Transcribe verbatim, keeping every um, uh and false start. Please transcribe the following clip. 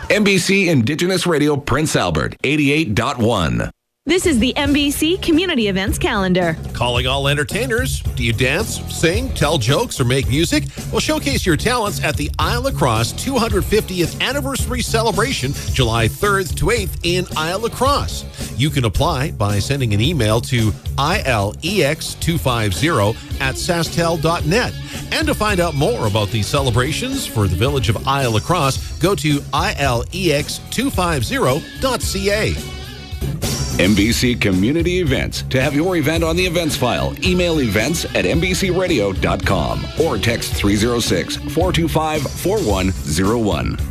N B C Indigenous Radio Prince Albert, eighty-eight point one. This is the N B C Community Events Calendar. Calling all entertainers. Do you dance, sing, tell jokes, or make music? Well, showcase your talents at the Isle La Crosse two hundred fiftieth Anniversary Celebration, July third to eighth in Isle La Crosse. You can apply by sending an email to I L E X two fifty at sastel dot net. And to find out more about the celebrations for the village of Isle La Crosse, go to I L E X two fifty dot C A. N B C Community Events. To have your event on the events file, email events at n b c radio dot com or text three oh six, four two five, four one oh one.